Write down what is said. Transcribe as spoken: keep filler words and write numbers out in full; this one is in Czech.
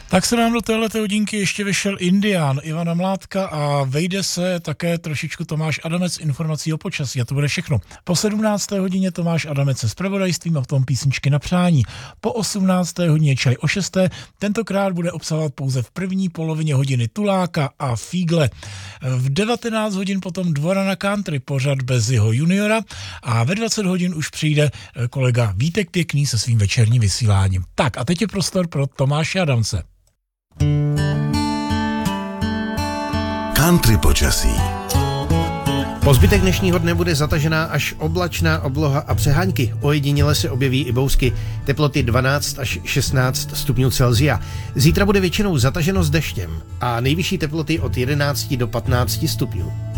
Tak se nám do téhleté hodinky ještě vyšel Indián Ivana Mládka a vejde se také trošičku Tomáš Adamec informací o počasí a to bude všechno. Po sedmnácté hodině Tomáš Adamec se zpravodajstvím a v tom písničky na přání. Po osmnácté hodině čaj o šesté, tentokrát bude obsahovat pouze v první polovině hodiny Tuláka a Fígle. V devatenáct hodin potom Dvora na country, pořad bez jeho juniora a ve dvacet hodin už přijde kolega Vítek Pěkný se svým večerním vysíláním. Tak a teď je prostor pro Tomáše Adamce. Country počasí. Po zbytek dnešního dne bude zatažená až oblačná obloha a přehánky. Ojediněle se objeví i bousky. Teploty dvanáct až šestnáct stupňů Celsia. Zítra bude většinou zataženo s deštěm a nejvyšší teploty od jedenáct do patnácti stupňů.